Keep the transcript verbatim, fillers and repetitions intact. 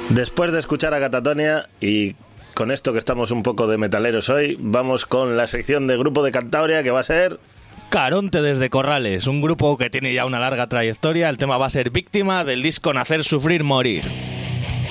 Después de escuchar a Katatonia y con esto que estamos un poco de metaleros hoy, vamos con la sección de Grupo de Cantabria, que va a ser... Caronte desde Corrales, un grupo que tiene ya una larga trayectoria. El tema va a ser Víctima, del disco Nacer, Sufrir, Morir.